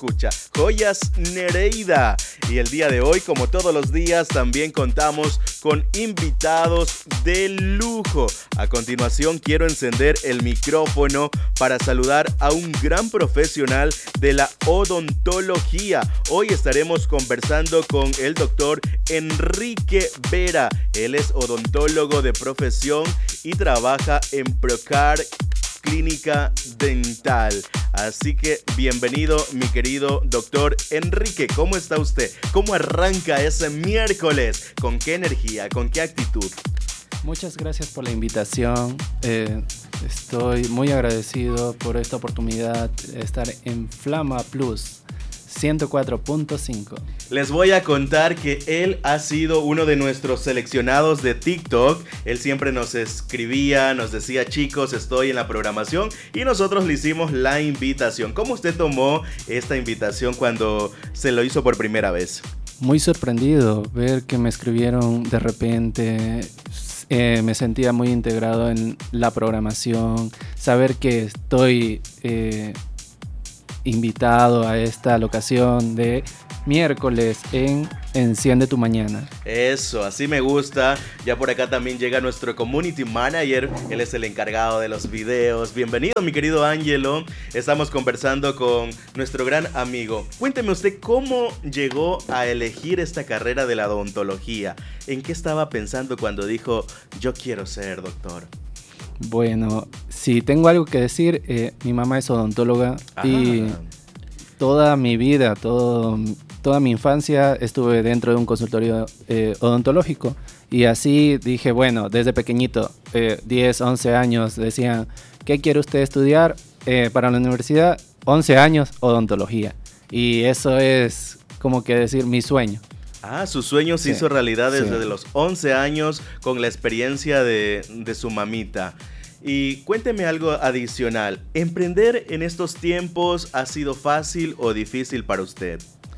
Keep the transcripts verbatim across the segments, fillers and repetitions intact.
escucha, Joyas Nereida. Y el día de hoy, como todos los días, también contamos con invitados de lujo. A continuación, quiero encender el micrófono para saludar a un gran profesional de la odontología. Hoy estaremos conversando con el doctor Enrique Vera. Él es odontólogo de profesión y trabaja en Procar Clínica Dental. Así que bienvenido, mi querido doctor Enrique. ¿Cómo está usted? ¿Cómo arranca ese miércoles? ¿Con qué energía? ¿Con qué actitud? Muchas gracias por la invitación. Eh, estoy muy agradecido por esta oportunidad de estar en Flama Plus ciento cuatro punto cinco. Les voy a contar que él ha sido uno de nuestros seleccionados de TikTok. Él siempre nos escribía, nos decía, chicos, estoy en la programación, y nosotros le hicimos la invitación. ¿Cómo usted tomó esta invitación cuando se lo hizo por primera vez? Muy sorprendido ver que me escribieron de repente. Eh, me sentía muy integrado en la programación, saber que estoy eh, invitado a esta locación de miércoles en Enciende tu Mañana. Eso, así me gusta. Ya por acá también llega nuestro community manager. Él es el encargado de los videos. Bienvenido, mi querido Ángelo. Estamos conversando con nuestro gran amigo. Cuénteme usted cómo llegó a elegir esta carrera de la odontología. ¿En qué estaba pensando cuando dijo, yo quiero ser doctor? Bueno, si tengo algo que decir, eh, mi mamá es odontóloga. Ah. Y toda mi vida, todo, toda mi infancia estuve dentro de un consultorio eh, odontológico, y así dije, bueno, desde pequeñito, eh, diez, once años, decían, ¿qué quiere usted estudiar eh, para la universidad? once años, odontología, y eso es como que decir mi sueño. Ah, su sueño se sí, hizo realidad desde sí. los once años con la experiencia de, de su mamita. Y cuénteme algo adicional. ¿Emprender en estos tiempos ha sido fácil o difícil para usted?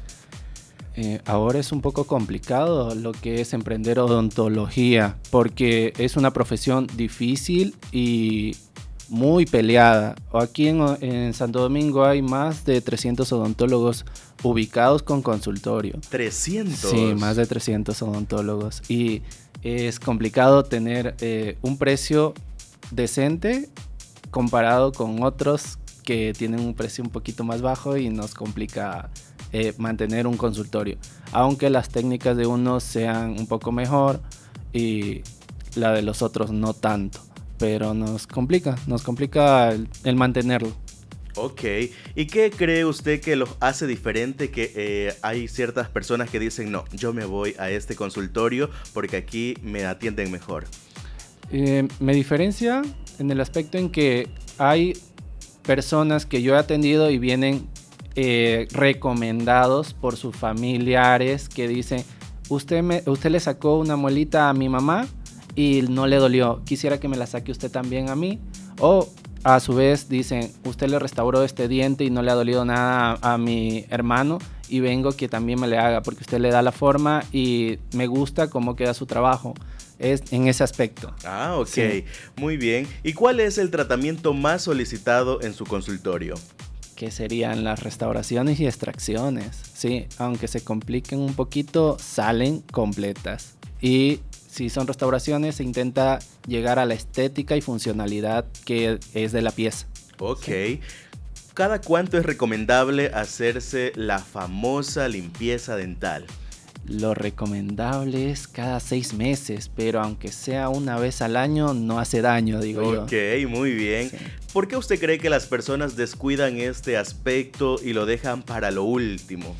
Eh, ahora es un poco complicado lo que es emprender odontología, porque es una profesión difícil y muy peleada. Aquí en, en Santo Domingo hay más de trescientos odontólogos ubicados con consultorio. ¿trescientos? Sí, más de trescientos odontólogos. Y es complicado tener eh, un precio decente comparado con otros que tienen un precio un poquito más bajo, y nos complica eh, mantener un consultorio. Aunque las técnicas de unos sean un poco mejor y la de los otros no tanto. Pero nos complica, nos complica el, el mantenerlo. Ok, ¿y qué cree usted que los hace diferente? Que eh, hay ciertas personas que dicen, no, yo me voy a este consultorio porque aquí me atienden mejor. Eh, me diferencia en el aspecto en que hay personas que yo he atendido y vienen eh, recomendados por sus familiares que dicen, usted, me, usted le sacó una muelita a mi mamá y no le dolió, quisiera que me la saque usted también a mí. O a su vez dicen, usted le restauró este diente y no le ha dolido nada a, a mi hermano, y vengo que también me le haga porque usted le da la forma y me gusta cómo queda su trabajo. Es en ese aspecto. Ah, ok. Sí. Muy bien. ¿Y cuál es el tratamiento más solicitado en su consultorio? Que serían las restauraciones y extracciones. Sí, aunque se compliquen un poquito, salen completas. Y si son restauraciones, se intenta llegar a la estética y funcionalidad que es de la pieza. Ok. Sí. ¿Cada cuánto es recomendable hacerse la famosa limpieza dental? Lo recomendable es cada seis meses, pero aunque sea una vez al año, no hace daño, digo yo. Ok, muy bien. Sí. ¿Por qué usted cree que las personas descuidan este aspecto y lo dejan para lo último?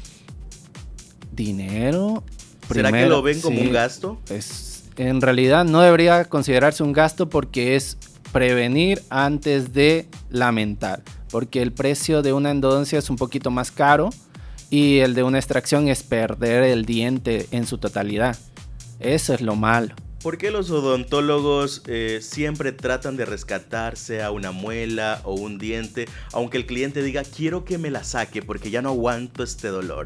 Dinero. ¿Será Primero, que lo ven como sí, un gasto? Es, en realidad no debería considerarse un gasto, porque es prevenir antes de lamentar. Porque el precio de una endodoncia es un poquito más caro, y el de una extracción es perder el diente en su totalidad. Eso es lo malo. ¿Por qué los odontólogos eh, siempre tratan de rescatar, sea una muela o un diente, aunque el cliente diga, quiero que me la saque porque ya no aguanto este dolor?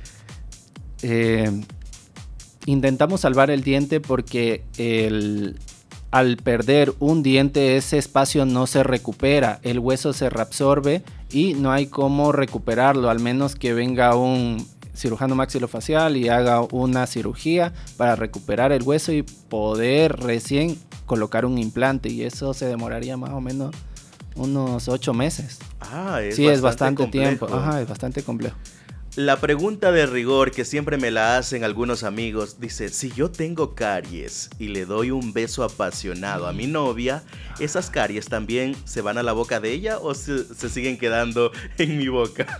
Eh, intentamos salvar el diente porque el, al perder un diente, ese espacio no se recupera, el hueso se reabsorbe y no hay cómo recuperarlo, al menos que venga un cirujano maxilofacial y haga una cirugía para recuperar el hueso y poder recién colocar un implante, y eso se demoraría más o menos unos ocho meses. Ah, es sí, bastante es bastante complejo. tiempo. Ajá, es bastante complejo. La pregunta de rigor que siempre me la hacen algunos amigos, dice, si yo tengo caries y le doy un beso apasionado a mi novia, ¿esas caries también se van a la boca de ella o se, se siguen quedando en mi boca?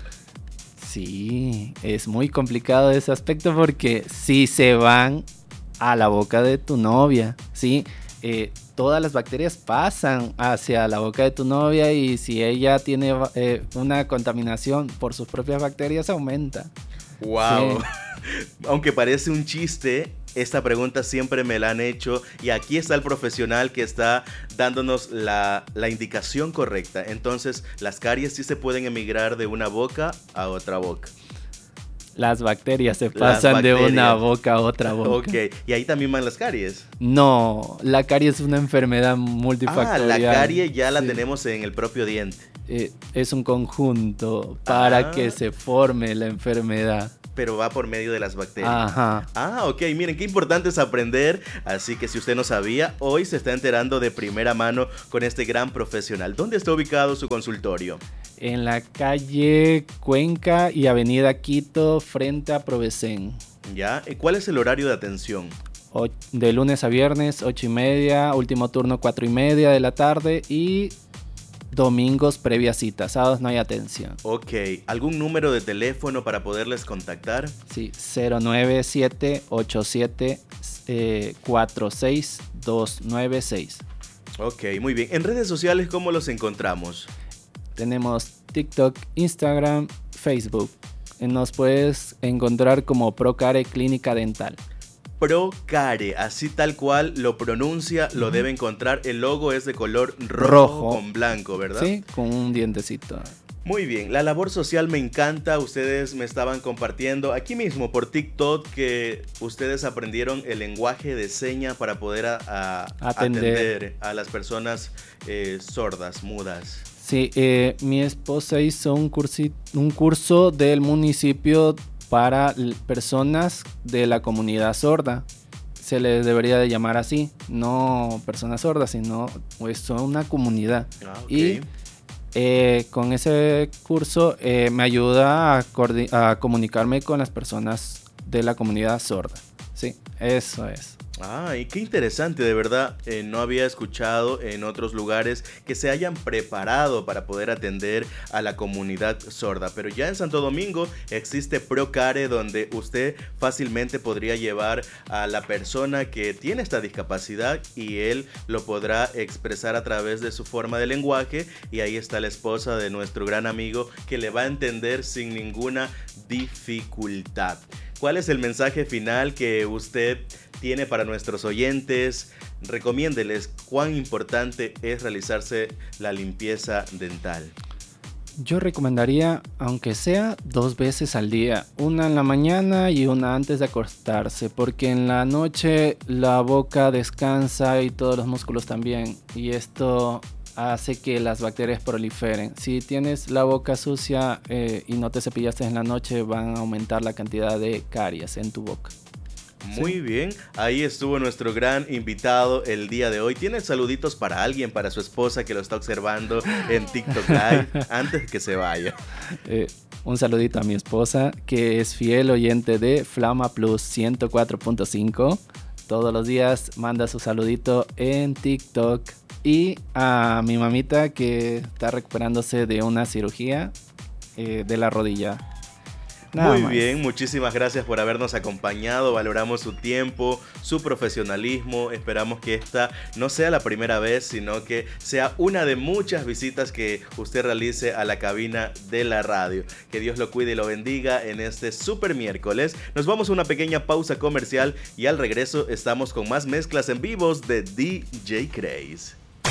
Sí, es muy complicado ese aspecto porque sí se van a la boca de tu novia, ¿sí? Eh, todas las bacterias pasan hacia la boca de tu novia y si ella tiene eh, una contaminación por sus propias bacterias, aumenta. ¡Wow! Sí. Aunque parece un chiste, esta pregunta siempre me la han hecho y aquí está el profesional que está dándonos la, la indicación correcta. Entonces, las caries sí se pueden emigrar de una boca a otra boca. Las bacterias se pasan bacterias. de una boca a otra boca. Ok, ¿y ahí también van las caries? No, la caries es una enfermedad multifactorial. Ah, la carie ya la sí. tenemos en el propio diente. Eh, es un conjunto para ah. que se forme la enfermedad. Pero va por medio de las bacterias. Ajá. Ah, ok, miren, qué importante es aprender. Así que si usted no sabía, hoy se está enterando de primera mano con este gran profesional. ¿Dónde está ubicado su consultorio? En la calle Cuenca y Avenida Quito, frente a Provecen. ¿Ya? ¿Cuál es el horario de atención? O- de lunes a viernes, ocho y media, último turno cuatro y media de la tarde y domingos previa cita, sábados no hay atención. Ok, ¿algún número de teléfono para poderles contactar? Sí, cero nueve siete ocho siete cuatro seis dos nueve seis. Ok, muy bien. ¿En redes sociales cómo los encontramos? Tenemos TikTok, Instagram, Facebook. Nos puedes encontrar como Procare Clínica Dental. Procare, así tal cual lo pronuncia, lo debe encontrar. El logo es de color rojo, rojo con blanco, ¿verdad? Sí, con un dientecito. Muy bien, la labor social me encanta. Ustedes me estaban compartiendo aquí mismo por TikTok que ustedes aprendieron el lenguaje de seña para poder a, a atender. atender a las personas eh, sordas, mudas. Sí, eh, mi esposa hizo un, cursi, un curso del municipio para personas de la comunidad sorda. Se les debería de llamar así, no personas sordas, sino pues son una comunidad. Ah, okay. Y eh, con ese curso eh, me ayuda a, a comunicarme con las personas de la comunidad sorda. Sí, eso es. Ah, y qué interesante, de verdad, eh, no había escuchado en otros lugares que se hayan preparado para poder atender a la comunidad sorda, pero ya en Santo Domingo existe Procare, donde usted fácilmente podría llevar a la persona que tiene esta discapacidad y él lo podrá expresar a través de su forma de lenguaje, y ahí está la esposa de nuestro gran amigo que le va a entender sin ninguna dificultad. ¿Cuál es el mensaje final que usted tiene para nuestros oyentes? Recomiéndeles cuán importante es realizarse la limpieza dental. Yo recomendaría, aunque sea dos veces al día, una en la mañana y una antes de acostarse, porque en la noche la boca descansa y todos los músculos también, y esto hace que las bacterias proliferen. Si tienes la boca sucia eh, y no te cepillaste en la noche, van a aumentar la cantidad de caries en tu boca. Muy ¿Sí? bien, ahí estuvo nuestro gran invitado el día de hoy. ¿Tiene saluditos para alguien, para su esposa que lo está observando en TikTok Live antes que se vaya? Eh, un saludito a mi esposa, que es fiel oyente de Flama Plus ciento cuatro punto cinco. Todos los días manda su saludito en TikTok. Y a mi mamita, que está recuperándose de una cirugía eh, de la rodilla. Nada Muy más. bien, muchísimas gracias por habernos acompañado. Valoramos su tiempo, su profesionalismo. Esperamos que esta no sea la primera vez, sino que sea una de muchas visitas que usted realice a la cabina de la radio. Que Dios lo cuide y lo bendiga en este super miércoles. Nos vamos a una pequeña pausa comercial y al regreso estamos con más mezclas en vivos de D J Craze.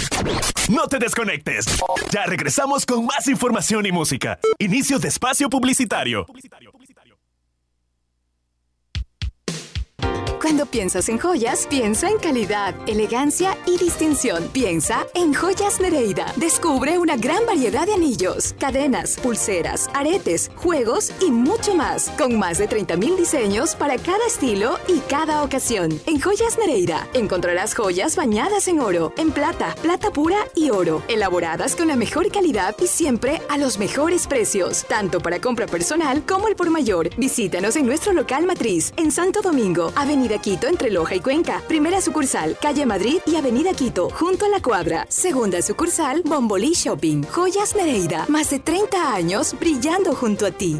No te desconectes. Ya regresamos con más información y música. Inicio de espacio publicitario. Cuando piensas en joyas, piensa en calidad, elegancia y distinción. Piensa en Joyas Nereida. Descubre una gran variedad de anillos, cadenas, pulseras, aretes, juegos y mucho más. Con más de treinta mil diseños para cada estilo y cada ocasión. En Joyas Nereida encontrarás joyas bañadas en oro, en plata, plata pura y oro. Elaboradas con la mejor calidad y siempre a los mejores precios. Tanto para compra personal como el por mayor. Visítanos en nuestro local matriz, en Santo Domingo, Avenida Quito entre Loja y Cuenca. Primera sucursal, Calle Madrid y Avenida Quito, junto a la Cuadra. Segunda sucursal, Bombolí Shopping. Joyas Nereida, más de treinta años brillando junto a ti.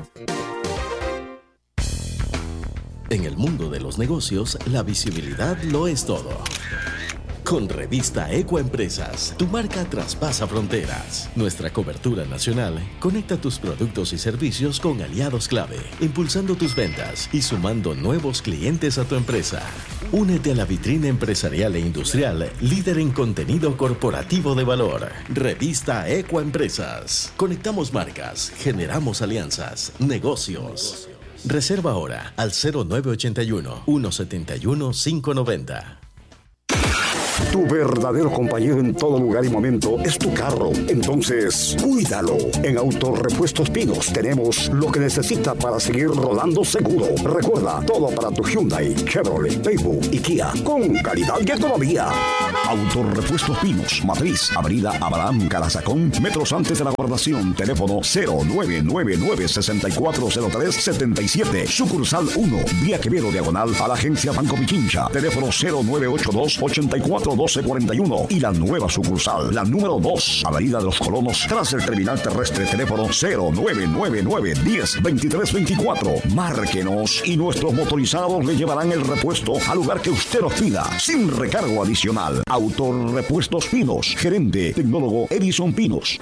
En el mundo de los negocios, la visibilidad lo es todo. Con Revista Ecoempresas, tu marca traspasa fronteras. Nuestra cobertura nacional conecta tus productos y servicios con aliados clave, impulsando tus ventas y sumando nuevos clientes a tu empresa. Únete a la vitrina empresarial e industrial, líder en contenido corporativo de valor. Revista Ecoempresas. Conectamos marcas, generamos alianzas, negocios. Reserva ahora al cero nueve ochenta y uno, ciento setenta y uno, quinientos noventa. Tu verdadero compañero en todo lugar y momento es tu carro. Entonces, cuídalo. En Autorepuestos Pinos tenemos lo que necesita para seguir rodando seguro. Recuerda, todo para tu Hyundai, Chevrolet, Daewoo y Kia, con calidad y economía. Autorepuestos Pinos, Matriz, Avenida Abraham Calazacón, metros antes de la Gobernación. Teléfono cero nueve nueve nueve, seis cuatro cero tres, siete siete. Sucursal uno, Vía Quevedo Diagonal a la Agencia Banco Pichincha. Teléfono cero nueve ocho dos, ocho cuatro doce cuarenta y uno. Y la nueva sucursal, la número dos, Avenida de los Colonos, tras el terminal terrestre. Teléfono cero nueve nueve nueve, diez, veintitrés veinticuatro. Márquenos y nuestros motorizados le llevarán el repuesto al lugar que usted nos pida, sin recargo adicional. Autorepuestos Pinos, gerente tecnólogo Edison Pinos.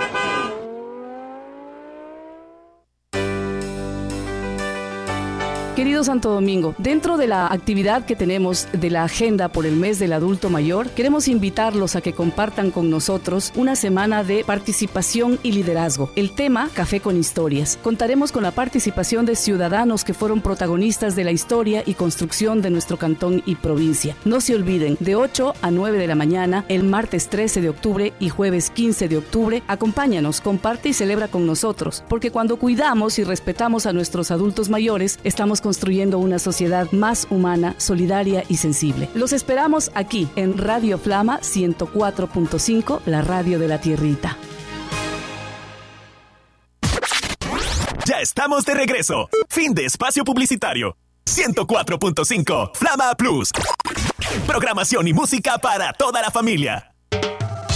Querido Santo Domingo, dentro de la actividad que tenemos de la agenda por el mes del adulto mayor, queremos invitarlos a que compartan con nosotros una semana de participación y liderazgo. El tema, Café con Historias. Contaremos con la participación de ciudadanos que fueron protagonistas de la historia y construcción de nuestro cantón y provincia. No se olviden, de ocho a nueve de la mañana, el martes trece de octubre y jueves quince de octubre, acompáñanos, comparte y celebra con nosotros, porque cuando cuidamos y respetamos a nuestros adultos mayores, estamos construyendo una sociedad más humana, solidaria y sensible. Los esperamos aquí en Radio Flama ciento cuatro punto cinco, la radio de la tierrita. Ya estamos de regreso. Fin de espacio publicitario. ciento cuatro punto cinco Flama Plus. Programación y música para toda la familia.